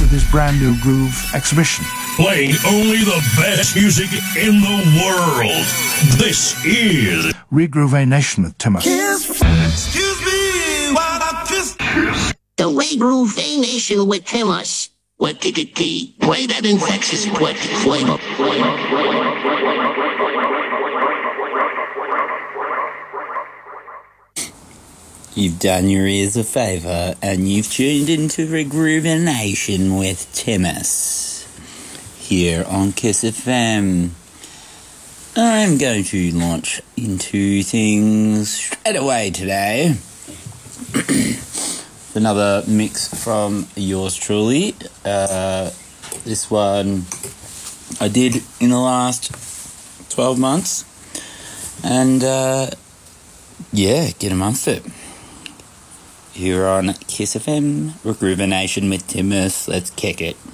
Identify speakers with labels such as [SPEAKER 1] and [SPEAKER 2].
[SPEAKER 1] with his brand new Groove exhibition.
[SPEAKER 2] Playing only the best music in the world. This is
[SPEAKER 1] Regroove Nation with Timmer.
[SPEAKER 3] Excuse me while I kiss.
[SPEAKER 4] The Regroove Nation with Timmer. What did it key? Play that infectious quick flame up.
[SPEAKER 5] You've done your ears a favour and you've tuned into Regroove Nation with Timmus here on Kiss FM. I'm going to launch into things straight away today. Another mix from yours truly. This one I did in the last 12 months. And get amongst it. Here on Kiss FM, Regroove Nation with Timmus. Let's kick it.